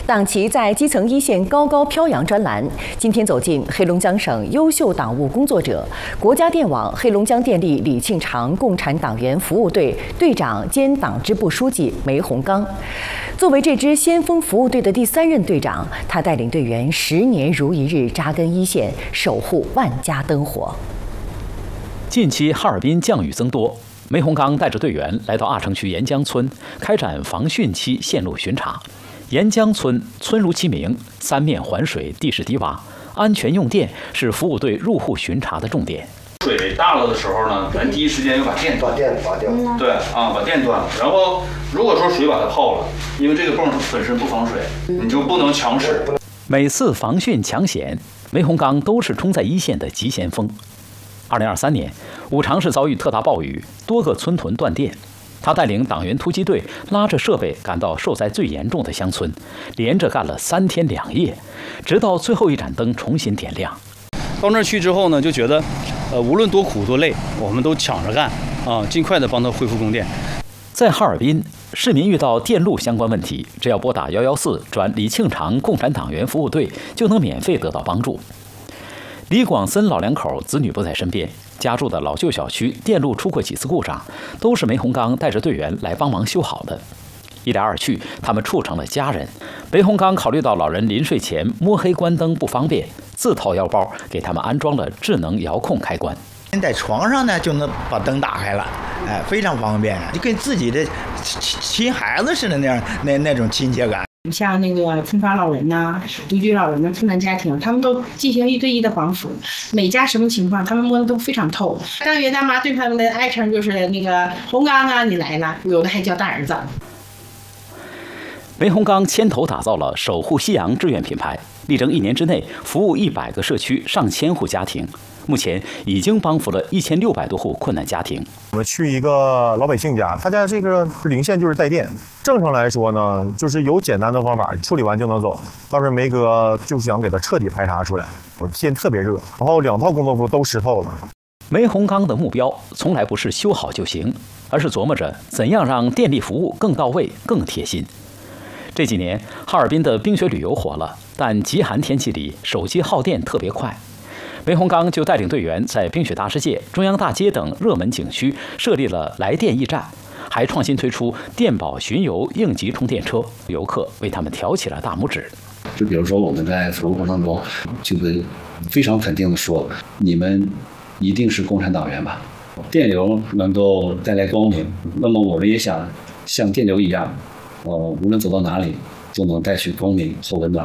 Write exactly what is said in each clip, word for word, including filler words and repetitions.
党旗在基层一线高高飘扬专栏，今天走进黑龙江省优秀党务工作者、国家电网黑龙江电力李庆长共产党员服务队队长兼党支部书记梅洪刚。作为这支先锋服务队的第三任队长，他带领队员十年如一日扎根一线，守护万家灯火。 近期哈尔滨降雨增多，梅洪刚带着队员来到阿城区沿江村，开展防汛期线路巡查。沿江村村如其名，三面环水，地势低洼，安全用电是服务队入户巡查的重点。 水大了的时候呢，咱第一时间要把电把电拔掉。 对啊，把电断了。然后如果说水把它泡了，因为这个泵本身不防水，你就不能强使。 每次防汛抢险，梅洪刚都是冲在一线的急先锋。二零二三年，五常市遭遇特大暴雨，多个村屯断电。他带领党员突击队拉着设备赶到受灾最严重的乡村，连着干了三天两夜，直到最后一盏灯重新点亮。 到那儿去之后呢，就觉得，呃，无论多苦多累，我们都抢着干啊，尽快的帮他恢复供电。 在哈尔滨，市民遇到电路相关问题，只要拨打幺幺四转李庆长共产党员服务队，就能免费得到帮助。李广森老两口子女不在身边，家住的老旧小区电路出过几次故障，都是梅洪刚带着队员来帮忙修好的。一来二去，他们处成了家人。梅洪刚考虑到老人临睡前摸黑关灯不方便，自掏腰包给他们安装了智能遥控开关。 在床上呢就能把灯打开了，哎，非常方便，就跟自己的亲孩子似的那样，那那种亲切感。 像那个村发老人呐、啊、独居老人的困难家庭，他们都进行一对一的防腐，每家什么情况，他们摸的都非常透。当袁大妈对他们的爱称就是那个洪刚啊，你来了，有的还叫大儿子。 梅洪刚牵头打造了守护夕阳志愿品牌，力争一年之内服务一百个社区上千户家庭。目前已经帮扶了一千六百多户困难家庭。 我们去一个老百姓家，他家这个零线就是带电。正常来说呢，就是有简单的方法处理完就能走。但是梅哥就想给他彻底排查出来。我天特别热，然后两套工作服都湿透了。 梅洪刚的目标从来不是修好就行，而是琢磨着怎样让电力服务更到位、更贴心。这几年哈尔滨的冰雪旅游火了，但极寒天气里手机耗电特别快。梅洪刚就带领队员在冰雪大世界、中央大街等热门景区设立了来电驿站，还创新推出电宝巡游应急充电车，游客为他们挑起了大拇指。 就比如说我们在服务过程中，就会非常肯定的说，你们一定是共产党员吧？电流能够带来光明，那么我们也想像电流一样，呃，无论走到哪里，都能带去光明和温暖。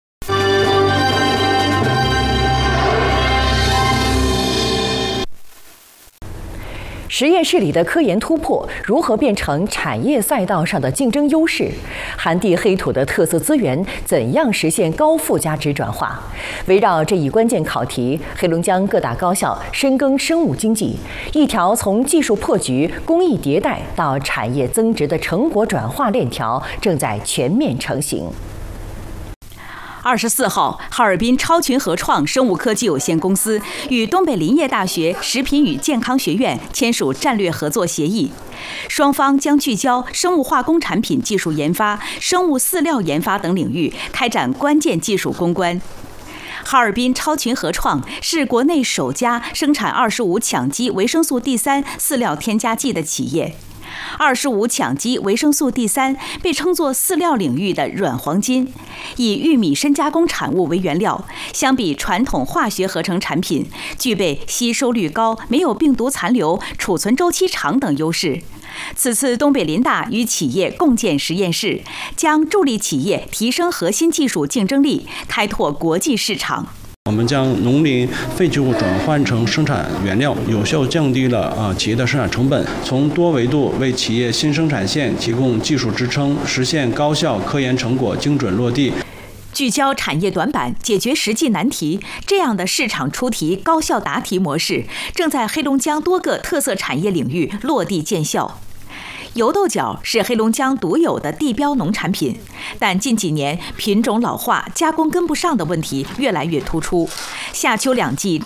实验室里的科研突破如何变成产业赛道上的竞争优势？寒地黑土的特色资源怎样实现高附加值转化？围绕这一关键考题，黑龙江各大高校深耕生物经济，一条从技术破局、工艺迭代到产业增值的成果转化链条正在全面成型。 二十四号，哈尔滨超群合创生物科技有限公司与东北林业大学食品与健康学院签署战略合作协议，双方将聚焦生物化工产品技术研发、生物饲料研发等领域，开展关键技术攻关。哈尔滨超群合创是国内首家生产二十五羟基维生素 D 三 饲料添加剂的企业。二十五羟基维生素 D 三 被称作饲料领域的软黄金，以玉米深加工产物为原料，相比传统化学合成产品，具备吸收率高、没有病毒残留、储存周期长等优势。此次东北林大与企业共建实验室，将助力企业提升核心技术竞争力，开拓国际市场。 我们将农林废弃物转换成生产原料，有效降低了啊企业的生产成本，从多维度为企业新生产线提供技术支撑，实现高效科研成果精准落地。 聚焦产业短板，解决实际难题，这样的市场出题、高效答题模式正在黑龙江多个特色产业领域落地见效。油豆角是黑龙江独有的地标农产品，但近几年品种老化、加工跟不上的问题越来越突出。夏秋两季